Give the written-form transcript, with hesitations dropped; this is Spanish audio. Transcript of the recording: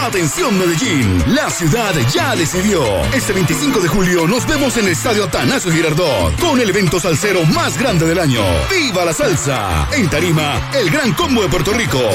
Atención Medellín, la ciudad ya decidió. Este 25 de julio nos vemos en el Estadio Atanasio Girardot con el evento salsero más grande del año. ¡Viva la salsa! En tarima, el Gran Combo de Puerto Rico.